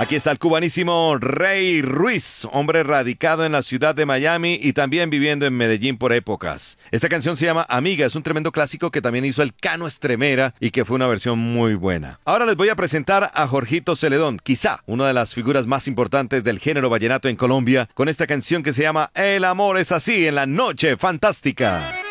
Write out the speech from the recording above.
Aquí está el cubanísimo Rey Ruiz, hombre radicado en la ciudad de Miami y también viviendo en Medellín por épocas. Esta canción se llama Amiga, es un tremendo clásico que también hizo el Cano Estremera y que fue una versión muy buena. Ahora les voy a presentar a Jorgito Celedón, quizá una de las figuras más importantes del género vallenato en Colombia, con esta canción que se llama El amor es así en la noche fantástica.